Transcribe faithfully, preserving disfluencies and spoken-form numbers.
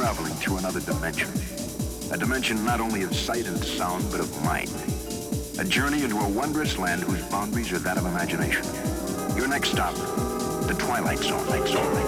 traveling through another dimension. A dimension not only of sight and sound, but of mind. A journey into a wondrous land whose boundaries are that of imagination. Your next stop, the Twilight Zone. Zone.